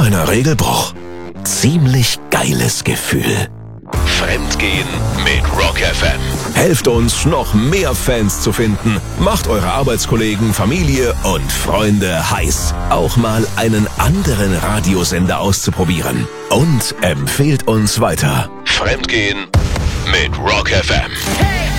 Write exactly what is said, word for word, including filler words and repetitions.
kleiner Regelbruch. Ziemlich geiles Gefühl. Fremdgehen mit Rock F M. Helft uns, noch mehr Fans zu finden. Macht eure Arbeitskollegen, Familie und Freunde heiß, auch mal einen anderen Radiosender auszuprobieren. Und empfehlt uns weiter. Fremdgehen mit Rock F M.